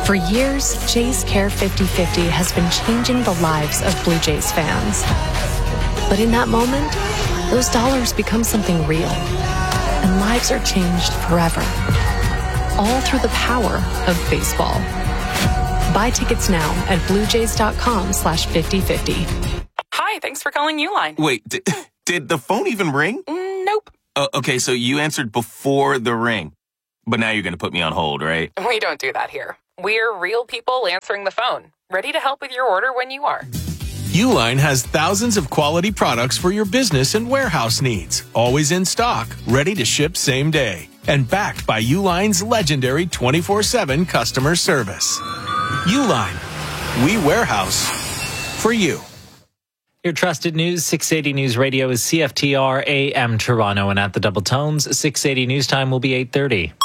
For years, Jays Care 50/50 has been changing the lives of Blue Jays fans. But in that moment, those dollars become something real, and lives are changed forever. All through the power of baseball. Buy tickets now at bluejays.com/50/50. Hi, thanks for calling Uline. Wait, did the phone even ring? Nope. Okay, so you answered before the ring. But now you're going to put me on hold, right? We don't do that here. We're real people answering the phone, ready to help with your order when you are. Uline has thousands of quality products for your business and warehouse needs. Always in stock, ready to ship same day. And backed by Uline's legendary 24/7 customer service. Uline, we warehouse for you. Your trusted news, 680 News Radio is CFTR AM Toronto, and at the Double Tones, 680 News Time will be 8:30.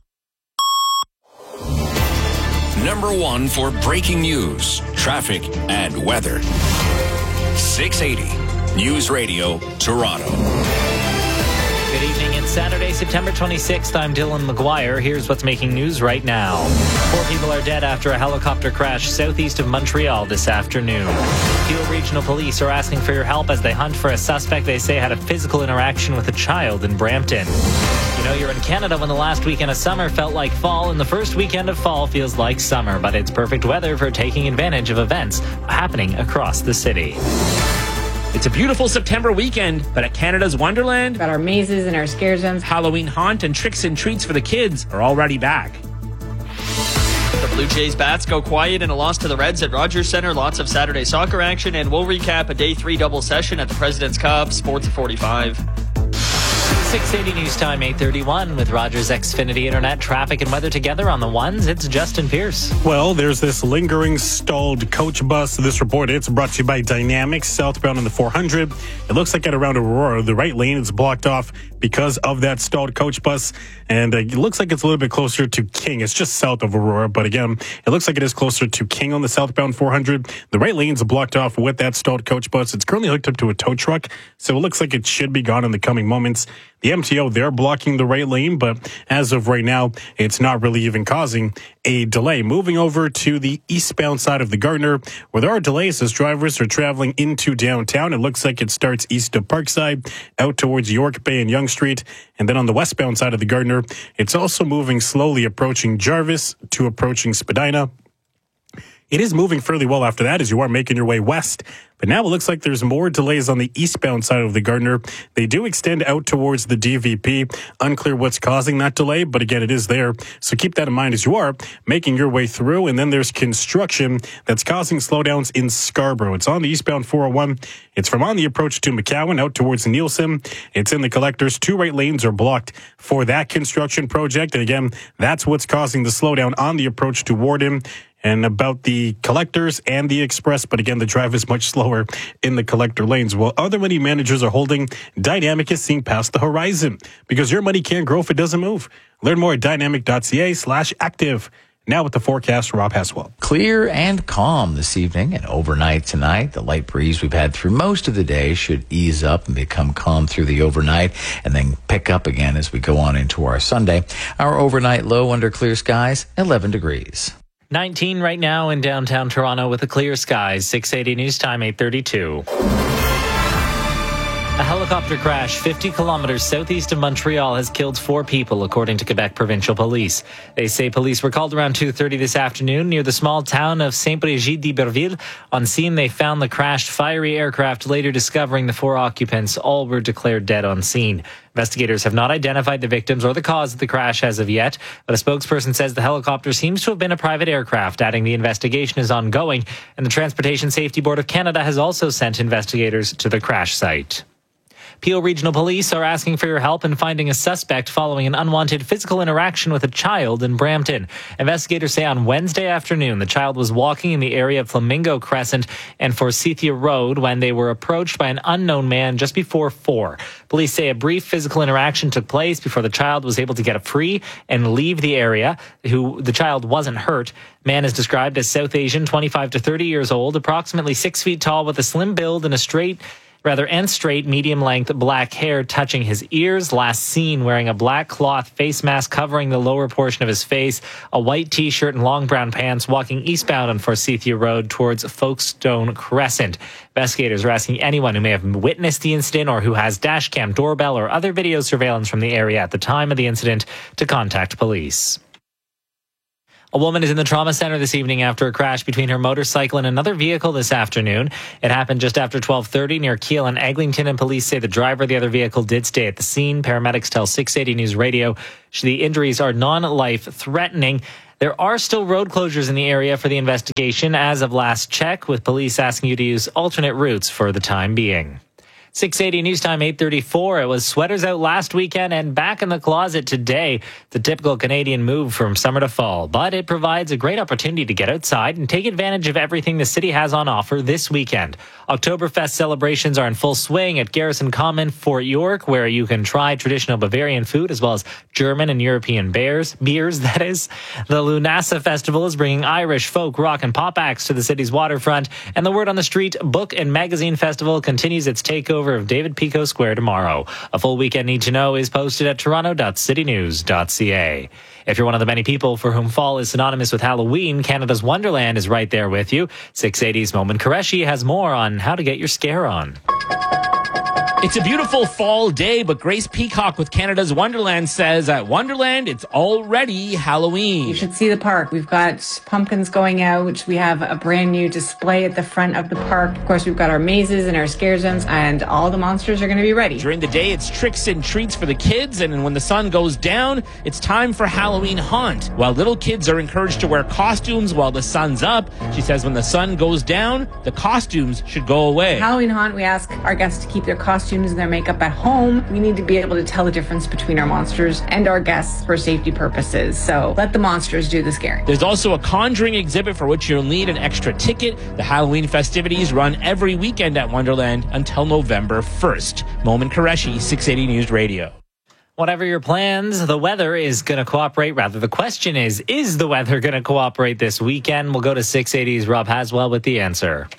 Number one for breaking news, traffic, and weather. 680 News Radio, Toronto. Good evening. It's Saturday, September 26th. I'm Dylan McGuire. Here's what's making news right now. 4 people are dead after a helicopter crash southeast of Montreal this afternoon. Peel Regional Police are asking for your help as they hunt for a suspect they say had a physical interaction with a child in Brampton. You know you're in Canada when the last weekend of summer felt like fall, and the first weekend of fall feels like summer, but it's perfect weather for taking advantage of events happening across the city. It's a beautiful September weekend, but at Canada's Wonderland, got our mazes and our scare zones. Halloween haunt and tricks and treats for the kids are already back. The Blue Jays bats go quiet in a loss to the Reds at Rogers Centre. Lots of Saturday soccer action, and we'll recap a Day 3 double session at the President's Cup. Sports at 45. 680 News Time, 8:31 with Rogers Xfinity Internet. Traffic and weather together on the ones. It's Justin Pierce. Well, there's this lingering stalled coach bus. This report, it's brought to you by Dynamics, southbound on the 400. It looks like at around Aurora, the right lane is blocked off because of that stalled coach bus. And it looks like it's a little bit closer to King. It's just south of Aurora. But again, it looks like it is closer to King on the southbound 400. The right lane's blocked off with that stalled coach bus. It's currently hooked up to a tow truck, so it looks like it should be gone in the coming moments. The MTO, they're blocking the right lane, but as of right now, it's not really even causing a delay. Moving over to the eastbound side of the Gardiner, where there are delays as drivers are traveling into downtown. It looks like it starts east of Parkside, out towards York Bay and Yonge Street. And then on the westbound side of the Gardiner, it's also moving slowly, approaching Jarvis to approaching Spadina. It is moving fairly well after that as you are making your way west. But now it looks like there's more delays on the eastbound side of the Gardiner. They do extend out towards the DVP. Unclear what's causing that delay, but again, it is there. So keep that in mind as you are making your way through. And then there's construction that's causing slowdowns in Scarborough. It's on the eastbound 401. It's from on the approach to McCowan out towards Nielsen. It's in the collectors. 2 right lanes are blocked for that construction project. And again, that's what's causing the slowdown on the approach to Warden and about the collectors and the express. But again, the drive is much slower in the collector lanes. While other money managers are holding, Dynamic is seeing past the horizon because your money can't grow if it doesn't move. Learn more at dynamic.ca/active. Now with the forecast, Rob Haswell. Clear and calm this evening and overnight tonight. The light breeze we've had through most of the day should ease up and become calm through the overnight and then pick up again as we go on into our Sunday. Our overnight low under clear skies, 11 degrees. 19 right now in downtown Toronto with the clear skies. 680 News Time, 8:32. A helicopter crash 50 kilometers southeast of Montreal has killed 4 people, according to Quebec Provincial Police. They say police were called around 2:30 this afternoon near the small town of Saint-Brigitte-d'Iberville. On scene, they found the crashed fiery aircraft, later discovering the 4 occupants. All were declared dead on scene. Investigators have not identified the victims or the cause of the crash as of yet, but a spokesperson says the helicopter seems to have been a private aircraft, adding the investigation is ongoing, and the Transportation Safety Board of Canada has also sent investigators to the crash site. Peel Regional Police are asking for your help in finding a suspect following an unwanted physical interaction with a child in Brampton. Investigators say on Wednesday afternoon, the child was walking in the area of Flamingo Crescent and Forsythia Road when they were approached by an unknown man just before 4. Police say a brief physical interaction took place before the child was able to get free and leave the area. The child wasn't hurt. Man is described as South Asian, 25 to 30 years old, approximately 6 feet tall with a slim build and a straight and straight, medium-length black hair touching his ears. Last seen wearing a black cloth face mask covering the lower portion of his face, a white T-shirt and long brown pants, walking eastbound on Forsythia Road towards Folkestone Crescent. Investigators are asking anyone who may have witnessed the incident or who has dash cam, doorbell, or other video surveillance from the area at the time of the incident to contact police. A woman is in the trauma center this evening after a crash between her motorcycle and another vehicle this afternoon. It happened just after 12:30 near Kiel and Eglinton, and police say the driver of the other vehicle did stay at the scene. Paramedics tell 680 News Radio the injuries are non-life-threatening. There are still road closures in the area for the investigation as of last check, with police asking you to use alternate routes for the time being. 680 News Time, 8:34. It was sweaters out last weekend and back in the closet today. The typical Canadian move from summer to fall, but it provides a great opportunity to get outside and take advantage of everything the city has on offer this weekend. Oktoberfest celebrations are in full swing at Garrison Common, Fort York, where you can try traditional Bavarian food as well as German and European beers, that is. The Lunasa Festival is bringing Irish, folk, rock, and pop acts to the city's waterfront, and the Word on the Street Book and Magazine Festival continues its takeover of David Pico Square tomorrow. A full weekend need to know is posted at toronto.citynews.ca. If you're one of the many people for whom fall is synonymous with Halloween, Canada's Wonderland is right there with you. 680's Momin Qureshi has more on how to get your scare on. It's a beautiful fall day, but Grace Peacock with Canada's Wonderland says at Wonderland, it's already Halloween. You should see the park. We've got pumpkins going out. We have a brand new display at the front of the park. Of course, we've got our mazes and our scare zones, and all the monsters are going to be ready. During the day, it's tricks and treats for the kids, and when the sun goes down, it's time for Halloween Haunt. While little kids are encouraged to wear costumes while the sun's up, she says when the sun goes down, the costumes should go away. Halloween Haunt, we ask our guests to keep their costumes and their makeup at home. We need to be able to tell the difference between our monsters and our guests for safety purposes. So let the monsters do the scaring. There's also a conjuring exhibit for which you'll need an extra ticket. The Halloween festivities run every weekend at Wonderland until November 1st. Momin Qureshi, 680 News Radio. Whatever your plans, the weather is going to cooperate. Rather, the question is the weather going to cooperate this weekend? We'll go to 680's Rob Haswell with the answer.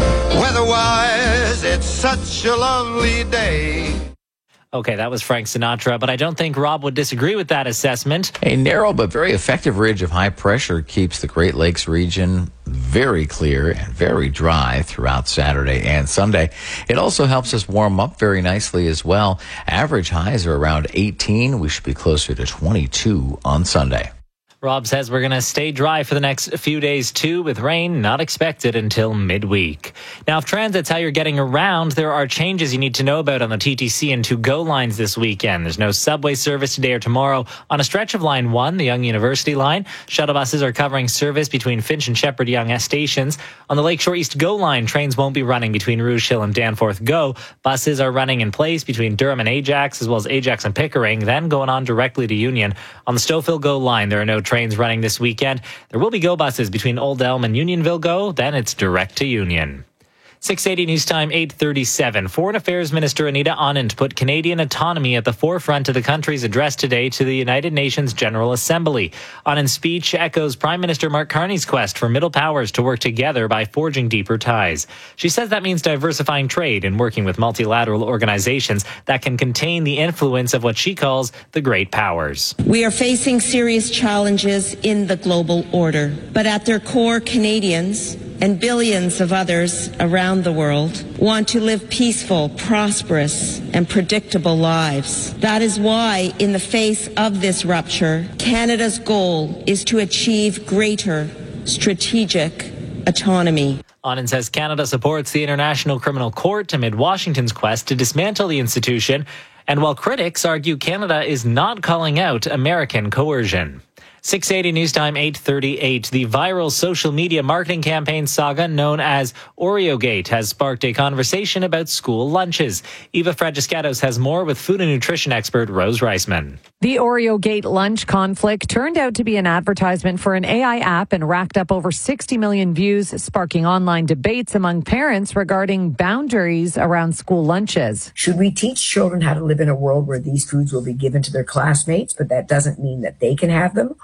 Weather-wise, it's such a lovely day. Okay, that was Frank Sinatra, but I don't think Rob would disagree with that assessment. A narrow but very effective ridge of high pressure keeps the Great Lakes region very clear and very dry throughout Saturday and Sunday. It also helps us warm up very nicely as well. Average highs are around 18. We should be closer to 22 on Sunday. Rob says we're going to stay dry for the next few days, too, with rain not expected until midweek. Now, if transit's how you're getting around, there are changes you need to know about on the TTC and 2GO lines this weekend. There's no subway service today or tomorrow on a stretch of Line 1, the Yonge University line. Shuttle buses are covering service between Finch and Shepherd Yonge stations. On the Lakeshore East GO line, trains won't be running between Rouge Hill and Danforth GO. Buses are running in place between Durham and Ajax, as well as Ajax and Pickering, then going on directly to Union. On the Stouffville GO line, there are no trains running this weekend. There will be GO buses between Old Elm and Unionville GO, then it's direct to Union. 680 News Time, 8:37. Foreign Affairs Minister Anita Anand put Canadian autonomy at the forefront of the country's address today to the United Nations General Assembly. Anand's speech echoes Prime Minister Mark Carney's quest for middle powers to work together by forging deeper ties. She says that means diversifying trade and working with multilateral organizations that can contain the influence of what she calls the great powers. We are facing serious challenges in the global order, but at their core, Canadians and billions of others around the world want to live peaceful, prosperous, and predictable lives. That is why, in the face of this rupture, Canada's goal is to achieve greater strategic autonomy. Anand says Canada supports the International Criminal Court amid Washington's quest to dismantle the institution, and while critics argue Canada is not calling out American coercion. 680 News Time, 8:38. The viral social media marketing campaign saga known as OreoGate has sparked a conversation about school lunches. Eva Fragiscatos has more with food and nutrition expert Rose Reisman. The OreoGate lunch conflict turned out to be an advertisement for an AI app and racked up over 60 million views, sparking online debates among parents regarding boundaries around school lunches. Should we teach children how to live in a world where these foods will be given to their classmates, but that doesn't mean that they can have them?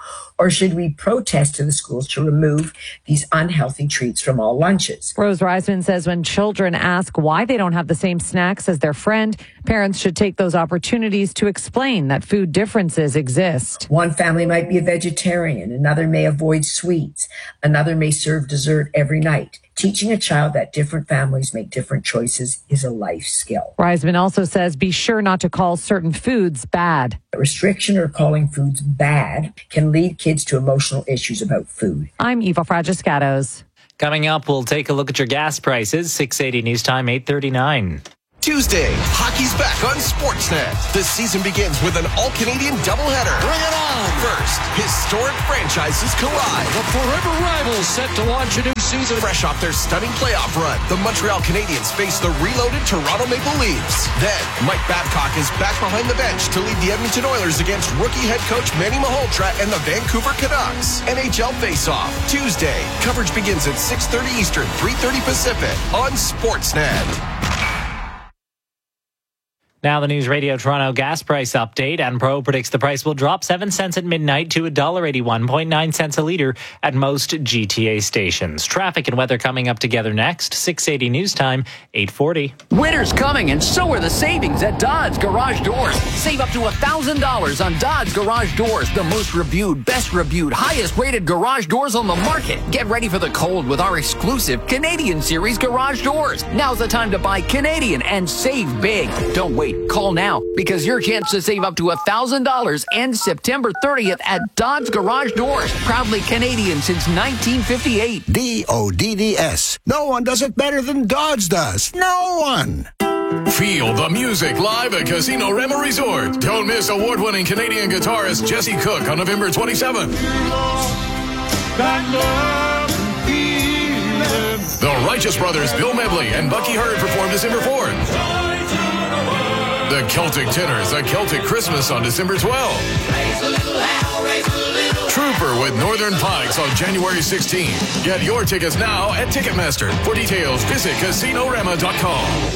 Or should we protest to the schools to remove these unhealthy treats from all lunches? Rose Reisman says when children ask why they don't have the same snacks as their friend, parents should take those opportunities to explain that food differences exist. One family might be a vegetarian, another may avoid sweets, another may serve dessert every night. Teaching a child that different families make different choices is a life skill. Reisman also says be sure not to call certain foods bad. Restriction or calling foods bad can lead kids to emotional issues about food. I'm Eva Fragiscatos. Coming up, we'll take a look at your gas prices. 680 News Time, 8:39. Tuesday, hockey's back on Sportsnet. The season begins with an all-Canadian doubleheader. Bring it on! First, historic franchises collide. The forever rivals set to launch a new season. Fresh off their stunning playoff run, the Montreal Canadiens face the reloaded Toronto Maple Leafs. Then, Mike Babcock is back behind the bench to lead the Edmonton Oilers against rookie head coach Manny Malhotra and the Vancouver Canucks. NHL face-off, Tuesday. Coverage begins at 6:30 Eastern, 3:30 Pacific on Sportsnet. Now the News Radio Toronto gas price update. Enpro predicts the price will drop 7 cents at midnight to $1.81.9 a litre at most GTA stations. Traffic and weather coming up together next. 680 News Time, 8:40. Winter's coming and so are the savings at Dodds Garage Doors. Save up to $1,000 on Dodds Garage Doors, the most reviewed, best reviewed, highest rated garage doors on the market. Get ready for the cold with our exclusive Canadian Series garage doors. Now's the time to buy Canadian and save big. Don't wait. Call now because your chance to save up to $1,000 ends September 30th at Dodds Garage Doors. Proudly Canadian since 1958. DODDS. No one does it better than Dodds does. No one. Feel the music live at Casino Rema Resort. Don't miss award-winning Canadian guitarist Jesse Cook on November 27th. The Righteous Brothers Bill Medley and Bucky Hurd perform December 4th. The Celtic Tenors, A Celtic Christmas on December 12th. Trooper with Northern Pikes on January 16th. Get your tickets now at Ticketmaster. For details, visit CasinoRama.com.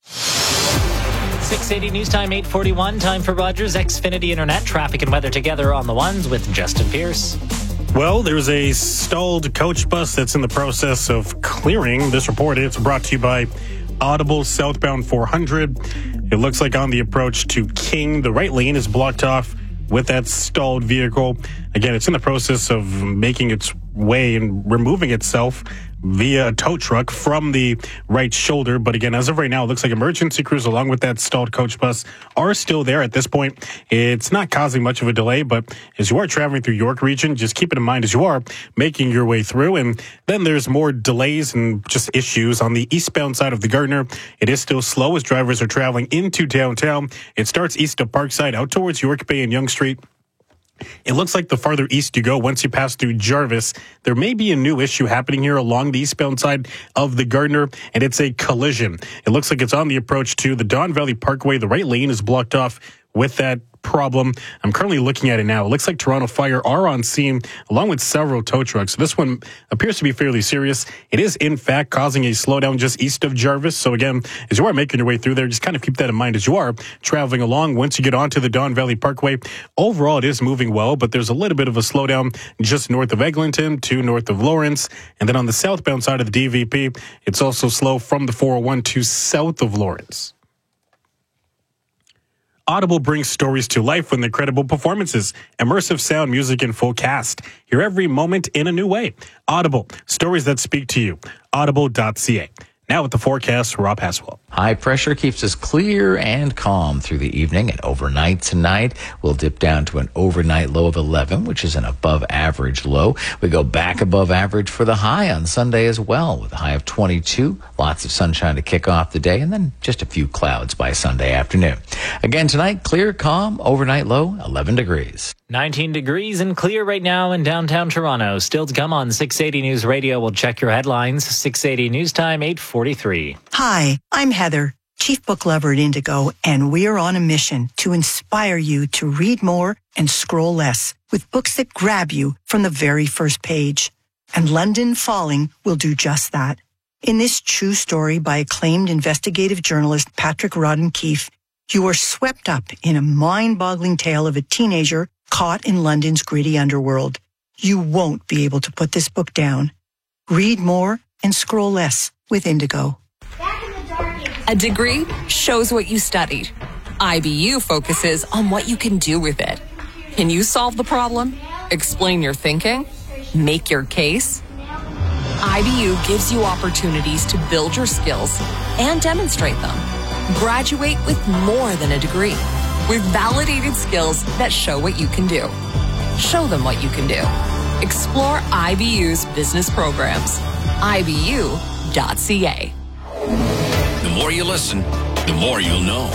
680 News Time, 8:41. Time for Rogers Xfinity Internet. Traffic and weather together on the ones with Justin Pierce. Well, there's a stalled coach bus that's in the process of clearing. This report, it's brought to you by Audible southbound 400. It looks like on the approach to King, the right lane is blocked off with that stalled vehicle. Again, it's in the process of making its way and removing itself via a tow truck from the right shoulder. But again, as of right now, it looks like emergency crews along with that stalled coach bus are still there at this point. It's not causing much of a delay, but as you are traveling through York region, just keep it in mind as you are making your way through. And then there's more delays and just issues on the eastbound side of the Gardiner. It is still slow as drivers are traveling into downtown. It starts east of Parkside out towards York Bay and Yonge Street. It looks like the farther east you go, once you pass through Jarvis, there may be a new issue happening here along the eastbound side of the Gardiner, and it's a collision. It looks like it's on the approach to the Don Valley Parkway. The right lane is blocked off with that problem. I'm currently looking at it now. It looks like Toronto Fire are on scene along with several tow trucks. This one appears to be fairly serious. It is in fact causing a slowdown just east of Jarvis. So again, as you are making your way through there, just kind of keep that in mind as you are traveling along. Once you get onto the Don Valley Parkway, overall it is moving well, but there's a little bit of a slowdown just north of Eglinton to north of Lawrence. And then on the southbound side of the DVP, it's also slow from the 401 to south of Lawrence. Audible brings stories to life with incredible performances, immersive sound, music, and full cast. Hear every moment in a new way. Audible, stories that speak to you. Audible.ca. Now with the forecast, Rob Haswell. High pressure keeps us clear and calm through the evening, and overnight tonight we'll dip down to an overnight low of 11, which is an above average low. We go back above average for the high on Sunday as well, with a high of 22. Lots of sunshine to kick off the day, and then just a few clouds by Sunday afternoon. Again tonight, clear, calm, overnight low, 11 degrees. 19 degrees and clear right now in downtown Toronto. Still to come on 680 News Radio. We'll check your headlines. 680 News Time, 8:43. Hi, I'm Heather, Chief Book Lover at Indigo, and we're on a mission to inspire you to read more and scroll less with books that grab you from the very first page. And London Falling will do just that. In this true story by acclaimed investigative journalist Patrick Rodden Keefe, you are swept up in a mind-boggling tale of a teenager caught in London's gritty underworld. You won't be able to put this book down. Read more and scroll less with Indigo. A degree shows what you studied. IBU focuses on what you can do with it. Can you solve the problem? Explain your thinking? Make your case? IBU gives you opportunities to build your skills and demonstrate them. Graduate with more than a degree, with validated skills that show what you can do. Show them what you can do. Explore IBU's business programs. IBU.ca. The more you listen, the more you'll know.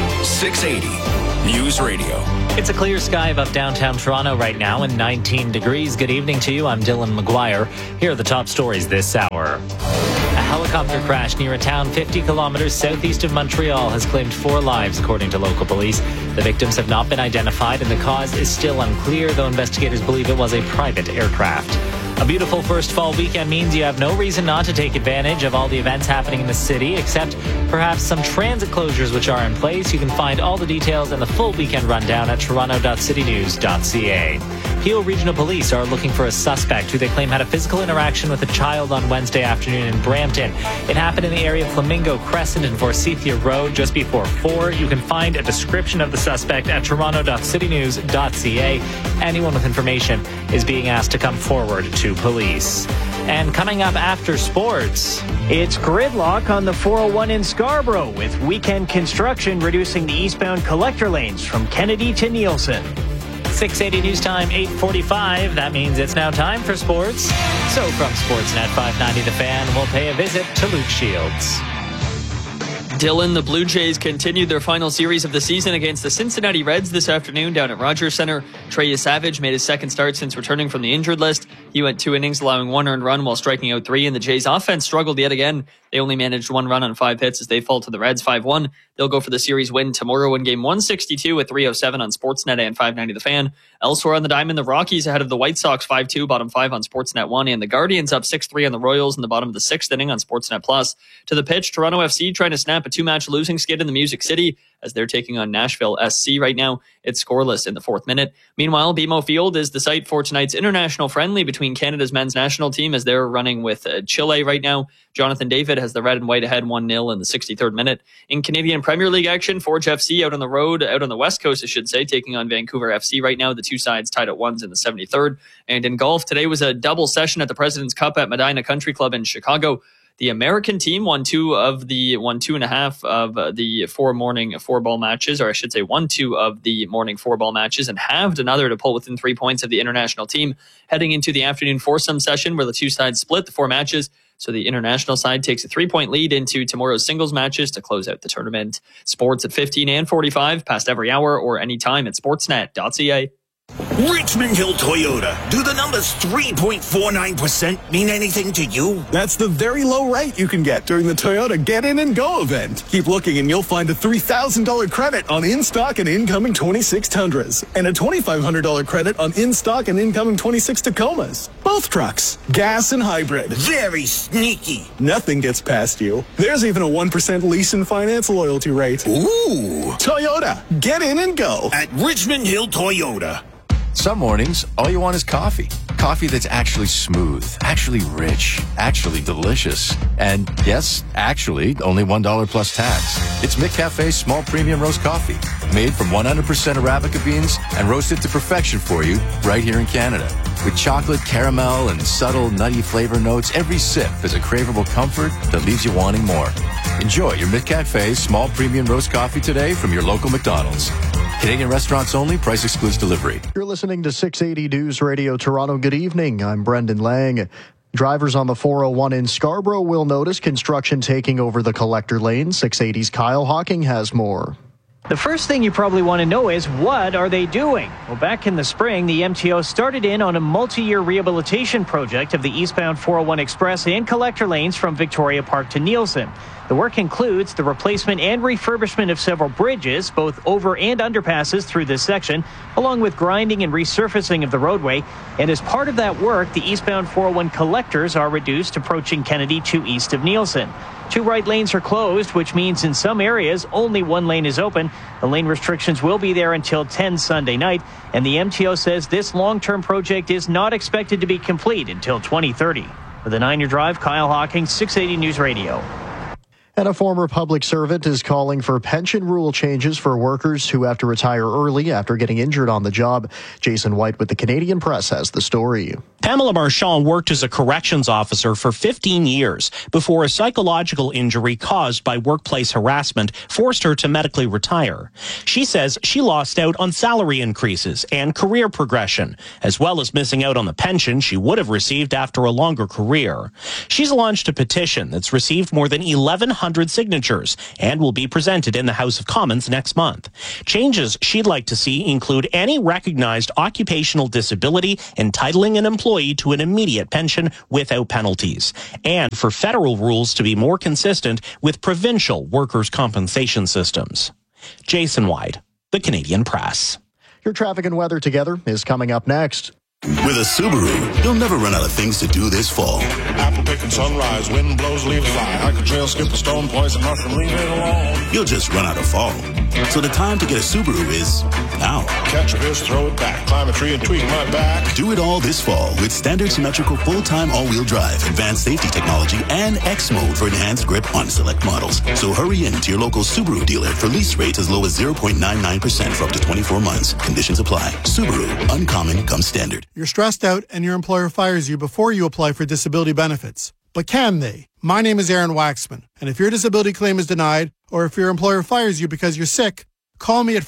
680 News Radio. It's a clear sky above downtown Toronto right now and 19 degrees. Good evening to you. I'm Dylan McGuire. Here are the top stories this hour. A helicopter crash near a town 50 kilometers southeast of Montreal has claimed 4 lives, according to local police. The victims have not been identified and the cause is still unclear, though investigators believe it was a private aircraft. A beautiful first fall weekend means you have no reason not to take advantage of all the events happening in the city, except perhaps some transit closures which are in place. You can find all the details and the full weekend rundown at toronto.citynews.ca. Peel Regional Police are looking for a suspect who they claim had a physical interaction with a child on Wednesday afternoon in Brampton. It happened in the area of Flamingo Crescent and Forsythia Road just before 4. You can find a description of the suspect at toronto.citynews.ca. Anyone with information is being asked to come forward to police. And coming up after sports, it's gridlock on the 401 in Scarborough, with weekend construction reducing the eastbound collector lanes from Kennedy to Nielsen. 680 News Time, 8:45. That means it's now time for sports. So from Sportsnet 590 The Fan, we'll pay a visit to Luke Shields. Dylan, the Blue Jays continued their final series of the season against the Cincinnati Reds this afternoon down at Rogers Center. Trey Savage made his second start since returning from the injured list. He went 2 innings, allowing 1 earned run while striking out 3, and the Jays' offense struggled yet again. They only managed 1 run on 5 hits as they fall to the Reds 5-1. They'll go for the series win tomorrow in game 162 at 3:07 on Sportsnet and 590 The Fan. Elsewhere on the diamond, the Rockies ahead of the White Sox 5-2, bottom 5 on Sportsnet 1, and the Guardians up 6-3 on the Royals in the bottom of the 6th inning on Sportsnet Plus. To the pitch, Toronto FC trying to snap a 2-match losing skid in the Music City as they're taking on Nashville SC right now. It's scoreless in the 4th minute. Meanwhile, BMO Field is the site for tonight's international friendly between Canada's men's national team as they're running with Chile right now. Jonathan David has the red and white ahead 1-0 in the 63rd minute. In Canadian Premier League action, Forge FC out on the road, out on the West Coast, I should say, taking on Vancouver FC right now. The two sides tied at 1s in the 73rd. And in golf, today was a double session at the President's Cup at Medina Country Club in Chicago. The American team won 2.5 of the 4 morning 4-ball matches, or I should say 1-2 of the morning 4-ball matches, and halved another to pull within 3 points of the international team, heading into the afternoon foursome session where the two sides split the 4 matches. So the international side takes a 3-point lead into tomorrow's singles matches to close out the tournament. Sports at 15 and 45, past every hour or anytime at sportsnet.ca. Richmond Hill Toyota. Do the numbers 3.49% mean anything to you? That's the very low rate you can get during the Toyota Get In and Go event. Keep looking and you'll find a $3,000 credit on in-stock and incoming 26 Tundras and a $2,500 credit on in-stock and incoming 26 Tacomas. Both trucks, gas and hybrid. Very sneaky. Nothing gets past you. There's even a 1% lease and finance loyalty rate. Ooh. Toyota, get in and go. At Richmond Hill Toyota. Some mornings, all you want is coffee. Coffee that's actually smooth, actually rich, actually delicious. And yes, actually, only $1 plus tax. It's McCafe's small premium roast coffee, made from 100% Arabica beans and roasted to perfection for you right here in Canada. With chocolate, caramel, and subtle nutty flavor notes, every sip is a craveable comfort that leaves you wanting more. Enjoy your McCafe's small premium roast coffee today from your local McDonald's. Canadian restaurants only. Price excludes delivery. You're listening to 680 News Radio Toronto. Good evening. I'm Brendan Lang. Drivers on the 401 in Scarborough will notice construction taking over the collector lane. 680's Kyle Hawking has more. The first thing you probably want to know is, what are they doing? Well, back in the spring, the MTO started in on a multi-year rehabilitation project of the eastbound 401 Express and collector lanes from Victoria Park to Nielsen. The work includes the replacement and refurbishment of several bridges, both over and underpasses through this section, along with grinding and resurfacing of the roadway. And as part of that work, the eastbound 401 collectors are reduced, approaching Kennedy to east of Nielsen. 2 right lanes are closed, which means in some areas only 1 lane is open. The lane restrictions will be there until 10 Sunday night, and the MTO says this long-term project is not expected to be complete until 2030. For the 9 Year Drive, Kyle Hawking, 680 News Radio. And a former public servant is calling for pension rule changes for workers who have to retire early after getting injured on the job. Jason White with the Canadian Press has the story. Pamela Marchand worked as a corrections officer for 15 years before a psychological injury caused by workplace harassment forced her to medically retire. She says she lost out on salary increases and career progression, as well as missing out on the pension she would have received after a longer career. She's launched a petition that's received more than 1,100 signatures and will be presented in the House of Commons next month. Changes she'd like to see include any recognized occupational disability entitling an employee to an immediate pension without penalties, and for federal rules to be more consistent with provincial workers' compensation systems. Jason White, the Canadian Press. Your traffic and weather together is coming up next. With a Subaru, you'll never run out of things to do this fall. Apple pick and sunrise, wind blows, leaves fly. Hike a trail, skip a stone, poison mushroom, leave it alone. You'll just run out of fall. So the time to get a Subaru is now. Catch a fish, throw it back, climb a tree and tweak my back. Do it all this fall with standard symmetrical full-time all-wheel drive, advanced safety technology, and X mode for enhanced grip on select models. So hurry in to your local Subaru dealer for lease rates as low as 0.99% for up to 24 months. Conditions apply. Subaru, uncommon comes standard. You're stressed out and your employer fires you before you apply for disability benefits. But can they? My name is Aaron Waxman, and if your disability claim is denied, or if your employer fires you because you're sick, call me at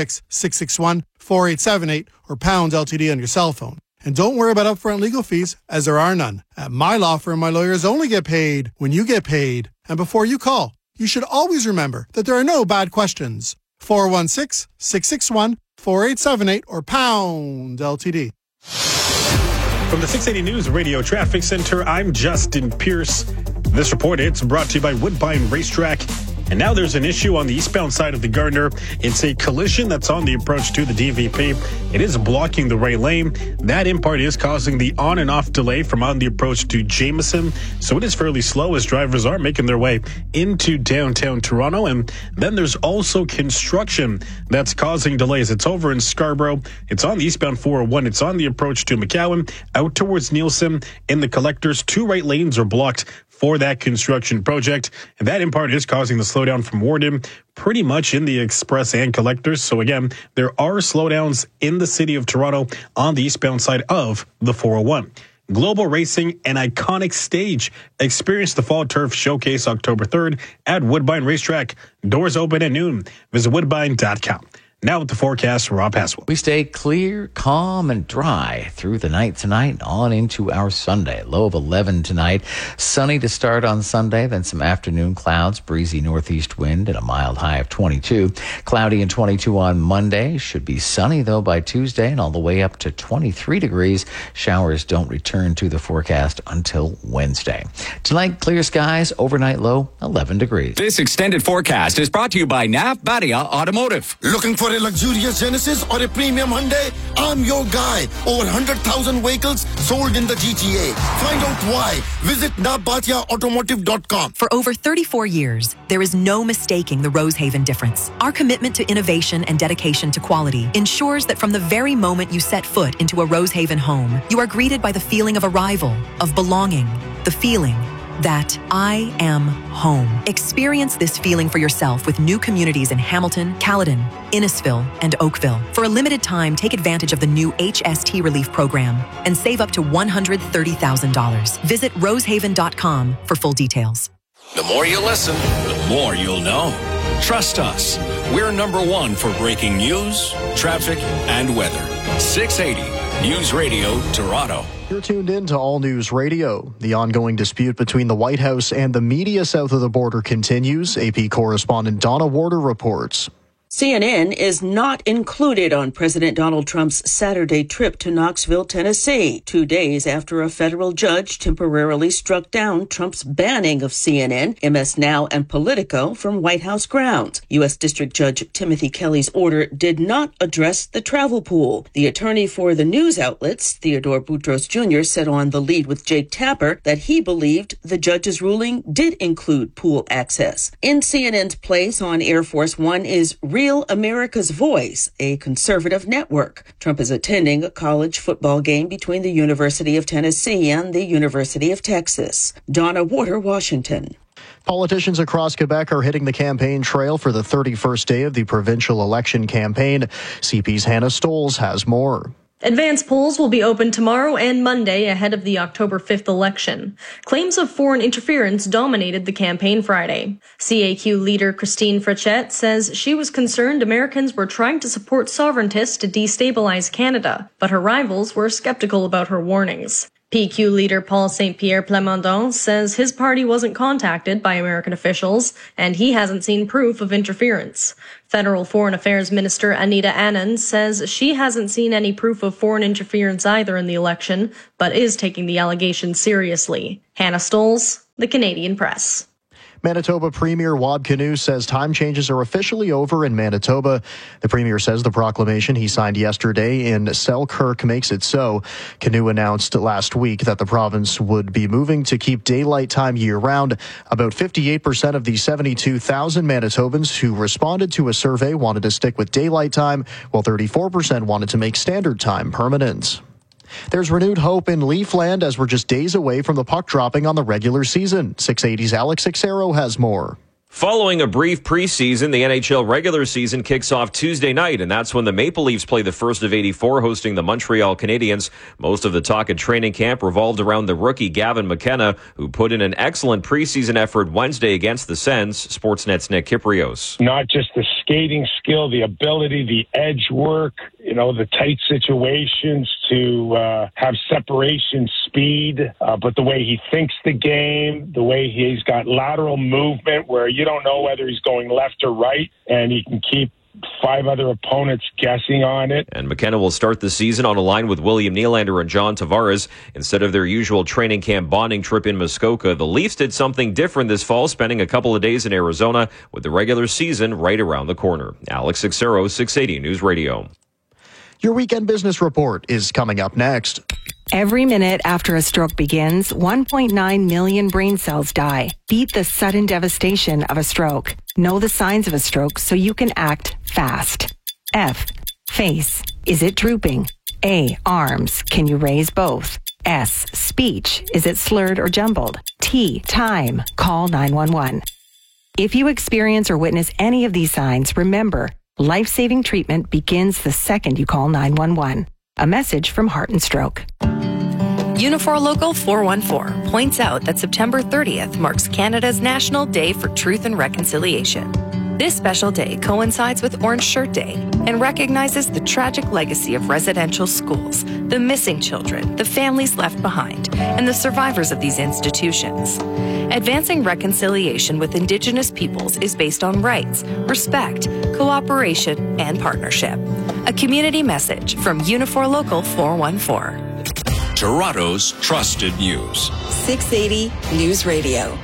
416-661-4878 or pound LTD on your cell phone. And don't worry about upfront legal fees, as there are none. At my law firm, my lawyers only get paid when you get paid. And before you call, you should always remember that there are no bad questions. 416-661-4878 or pound LTD. From the 680 News Radio Traffic Center, I'm Justin Pierce. This report, it's brought to you by Woodbine Racetrack. And now there's an issue on the eastbound side of the Gardner. It's a collision that's on the approach to the DVP. It is blocking the right lane. That in part is causing the on and off delay from on the approach to Jameson. So it is fairly slow as drivers are making their way into downtown Toronto. And then there's also construction that's causing delays. It's over in Scarborough. It's on the eastbound 401. It's on the approach to McCowan, out towards Nielsen. In the collectors, 2 right lanes are blocked for that construction project. And that in part is causing the slowdown from Warden pretty much in the express and collectors. So again, there are slowdowns in the city of Toronto on the eastbound side of the 401. Global Racing, an iconic stage. Experience the Fall Turf Showcase October 3rd at Woodbine Racetrack. Doors open at noon. Visit woodbine.com. Now with the forecast, Rob Haswell. We stay clear, calm, and dry through the night tonight and on into our Sunday. Low of 11 tonight. Sunny to start on Sunday, then some afternoon clouds, breezy northeast wind, and a mild high of 22. Cloudy and 22 on Monday. Should be sunny, though, by Tuesday, and all the way up to 23 degrees. Showers don't return to the forecast until Wednesday. Tonight, clear skies, overnight low 11 degrees. This extended forecast is brought to you by Nav Badia Automotive. Looking for a luxurious Genesis or a premium Hyundai? I'm your guy. Over 100,000 vehicles sold in the GTA. Find out why. Visit nabatiaautomotive.com. For over 34 years, there is no mistaking the Rosehaven difference. Our commitment to innovation and dedication to quality ensures that from the very moment you set foot into a Rosehaven home, you are greeted by the feeling of arrival, of belonging, the feeling that I am home. Experience this feeling for yourself with new communities in Hamilton, Caledon, Innisfil, and Oakville. For a limited time, take advantage of the new HST Relief Program and save up to $130,000. Visit rosehaven.com for full details. The more you listen, the more you'll know. Trust us. We're number 1 for breaking news, traffic, and weather. 680 News Radio Toronto. You're tuned in to All News Radio. The ongoing dispute between the White House and the media south of the border continues. AP correspondent Donna Warder reports. CNN is not included on President Donald Trump's Saturday trip to Knoxville, Tennessee, 2 days after a federal judge temporarily struck down Trump's banning of CNN, MS Now, and Politico from White House grounds. U.S. District Judge Timothy Kelly's order did not address the travel pool. The attorney for the news outlets, Theodore Boutros Jr., said on The Lead with Jake Tapper that he believed the judge's ruling did include pool access. In CNN's place on Air Force One is Real America's Voice, a conservative network. Trump is attending a college football game between the University of Tennessee and the University of Texas. Donna Warder, Washington. Politicians across Quebec are hitting the campaign trail for the 31st day of the provincial election campaign. CP's Hannah Stolz has more. Advance polls will be open tomorrow and Monday ahead of the October 5th election. Claims of foreign interference dominated the campaign Friday. CAQ leader Christine Frechette says she was concerned Americans were trying to support sovereigntists to destabilize Canada, but her rivals were skeptical about her warnings. PQ leader Paul Saint-Pierre Plamondon says his party wasn't contacted by American officials, and he hasn't seen proof of interference. Federal Foreign Affairs Minister Anita Anand says she hasn't seen any proof of foreign interference either in the election, but is taking the allegations seriously. Hannah Stolz, The Canadian Press. Manitoba Premier Wab Kinew says time changes are officially over in Manitoba. The Premier says the proclamation he signed yesterday in Selkirk makes it so. Kinew announced last week that the province would be moving to keep daylight time year-round. About 58% of the 72,000 Manitobans who responded to a survey wanted to stick with daylight time, while 34% wanted to make standard time permanent. There's renewed hope in Leafland as we're just days away from the puck dropping on the regular season. 680's Alex Ixero has more. Following a brief preseason, the NHL regular season kicks off Tuesday night, and that's when the Maple Leafs play the first of 84, hosting the Montreal Canadiens. Most of the talk at training camp revolved around the rookie Gavin McKenna, who put in an excellent preseason effort Wednesday against the Sens. Sportsnet's Nick Kyprios. Not just the skating skill, the ability, the edge work, the tight situations to have separation speed, but the way he thinks the game, the way he's got lateral movement where you don't know whether he's going left or right, and he can keep 5 other opponents guessing on it. And McKenna will start the season on a line with William Nylander and John Tavares. Instead of their usual training camp bonding trip in Muskoka, the Leafs did something different this fall, spending a couple of days in Arizona with the regular season right around the corner. Alex Ixero, 680 News Radio. Your weekend business report is coming up next. Every minute after a stroke begins, 1.9 million brain cells die. Beat the sudden devastation of a stroke. Know the signs of a stroke so you can act fast. F. Face. Is it drooping? A. Arms. Can you raise both? S. Speech. Is it slurred or jumbled? T. Time. Call 911. If you experience or witness any of these signs, remember, life-saving treatment begins the second you call 911. A message from Heart and Stroke. Unifor Local 414 points out that September 30th marks Canada's National Day for Truth and Reconciliation. This special day coincides with Orange Shirt Day and recognizes the tragic legacy of residential schools, the missing children, the families left behind, and the survivors of these institutions. Advancing reconciliation with Indigenous peoples is based on rights, respect, cooperation, and partnership. A community message from Unifor Local 414. Toronto's trusted news. 680 News Radio.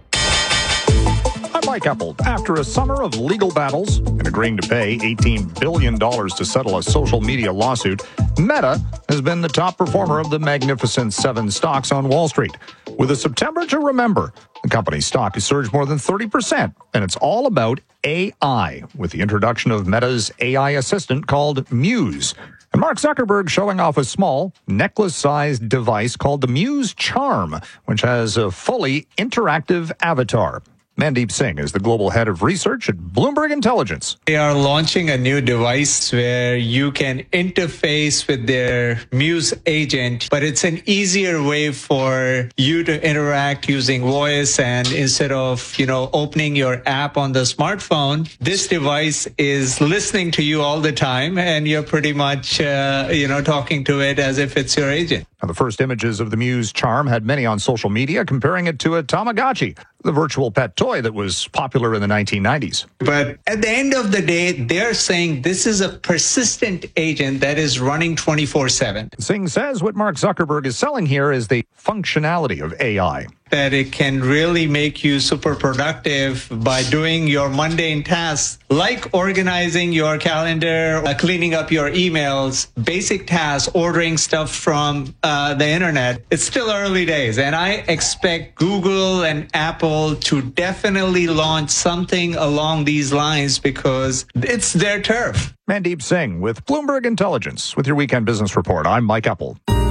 I'm Mike Epple. After a summer of legal battles and agreeing to pay $18 billion to settle a social media lawsuit, Meta has been the top performer of the Magnificent Seven stocks on Wall Street. With a September to remember, the company's stock has surged more than 30%, and it's all about AI, with the introduction of Meta's AI assistant called Muse. And Mark Zuckerberg showing off a small, necklace-sized device called the Muse Charm, which has a fully interactive avatar. Mandeep Singh is the global head of research at Bloomberg Intelligence. They are launching a new device where you can interface with their Muse agent, but it's an easier way for you to interact using voice. And instead of, opening your app on the smartphone, this device is listening to you all the time, and you're pretty much, talking to it as if it's your agent. Now, the first images of the Muse charm had many on social media comparing it to a Tamagotchi, the virtual pet toy that was popular in the 1990s. But at the end of the day, they're saying this is a persistent agent that is running 24/7. Singh says what Mark Zuckerberg is selling here is the functionality of AI. That it can really make you super productive by doing your mundane tasks, like organizing your calendar, cleaning up your emails, basic tasks, ordering stuff from the internet. It's still early days, and I expect Google and Apple to definitely launch something along these lines because it's their turf. Mandeep Singh with Bloomberg Intelligence with your Weekend Business Report. I'm Mike Epple.